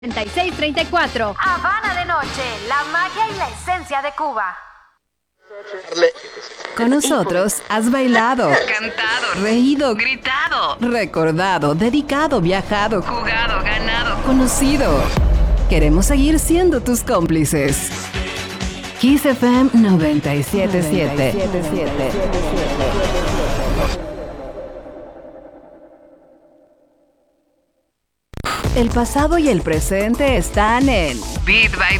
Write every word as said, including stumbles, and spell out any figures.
treinta y seis treinta y cuatro. Habana de noche, la magia y la esencia de Cuba. Con nosotros has bailado, cantado, reído, gritado, recordado, dedicado, viajado, jugado, ganado, conocido. Queremos seguir siendo tus cómplices. Kiss F M noventa y siete punto siete. El pasado y el presente están en Beat by